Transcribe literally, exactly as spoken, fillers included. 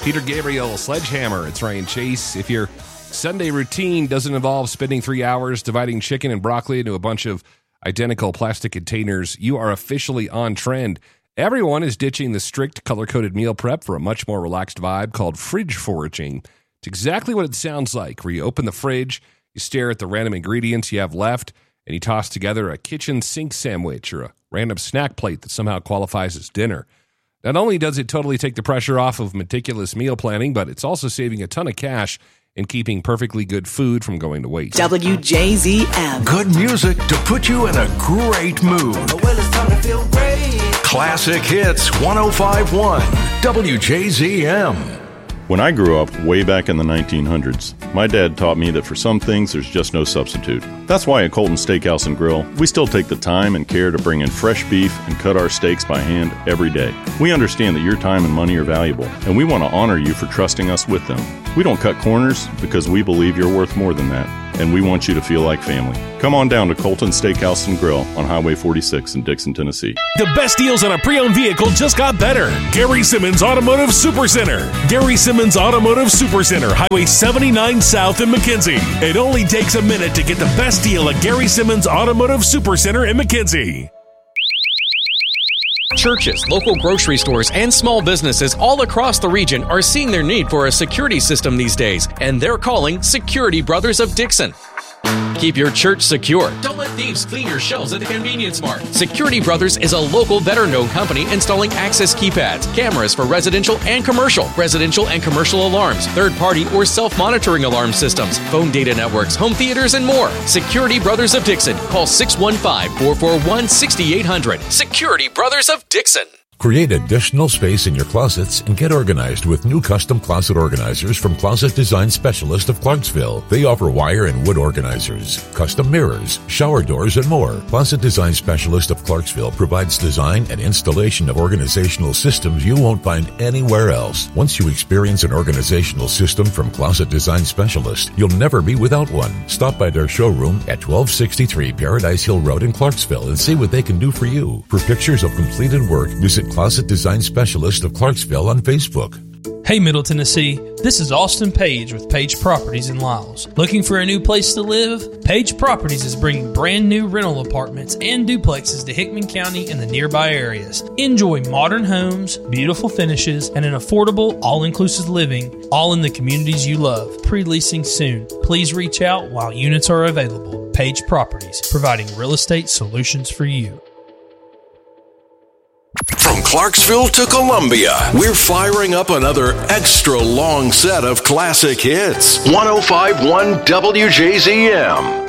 Peter Gabriel, Sledgehammer. It's Ryan Chase. If your Sunday routine doesn't involve spending three hours dividing chicken and broccoli into a bunch of identical plastic containers, you are officially on trend. Everyone is ditching the strict color-coded meal prep for a much more relaxed vibe called fridge foraging. It's exactly what it sounds like, where you open the fridge, you stare at the random ingredients you have left, and you toss together a kitchen sink sandwich or a random snack plate that somehow qualifies as dinner. Not only does it totally take the pressure off of meticulous meal planning, but it's also saving a ton of cash and keeping perfectly good food from going to waste. W J Z M. Good music to put you in a great mood. Well, it's time to feel great. Classic Hits one oh five point one W J Z M. When I grew up, way back in the nineteen hundreds, my dad taught me that for some things, there's just no substitute. That's why at Colton Steakhouse and Grill, we still take the time and care to bring in fresh beef and cut our steaks by hand every day. We understand that your time and money are valuable, and we want to honor you for trusting us with them. We don't cut corners because we believe you're worth more than that, and we want you to feel like family. Come on down to Colton Steakhouse and Grill on Highway forty-six in Dixon, Tennessee. The best deals on a pre-owned vehicle just got better. Gary Simmons Automotive Supercenter. Gary Simmons Automotive Supercenter, Highway seventy-nine South in McKenzie. It only takes a minute to get the best deal at Gary Simmons Automotive Supercenter in McKenzie. Churches, local grocery stores, and small businesses all across the region are seeing their need for a security system these days, and they're calling Security Brothers of Dixon. Keep your church secure. Don't let thieves clean your shelves at the convenience mart. Security Brothers is a local, better-known company installing access keypads, cameras for residential and commercial, residential and commercial alarms, third-party or self-monitoring alarm systems, phone data networks, home theaters, and more. Security Brothers of Dixon. Call six one five, four four one, six eight zero zero. Security Brothers of Dixon. Create additional space in your closets and get organized with new custom closet organizers from Closet Design Specialist of Clarksville. They offer wire and wood organizers, custom mirrors, shower doors, and more. Closet Design Specialist of Clarksville provides design and installation of organizational systems you won't find anywhere else. Once you experience an organizational system from Closet Design Specialist, you'll never be without one. Stop by their showroom at twelve sixty-three Paradise Hill Road in Clarksville and see what they can do for you. For pictures of completed work, visit Closet Design Specialist of Clarksville on Facebook. Hey Middle Tennessee, this is Austin Page with Page Properties in Lyles. Looking for a new place to live? Page Properties is bringing brand new rental apartments and duplexes to Hickman County and the nearby areas. Enjoy modern homes, beautiful finishes, and an affordable, all-inclusive living, all in the communities you love. Pre-leasing soon. Please reach out while units are available. Page Properties, providing real estate solutions for you. From Clarksville to Columbia, we're firing up another extra long set of classic hits. one oh five point one W J Z M.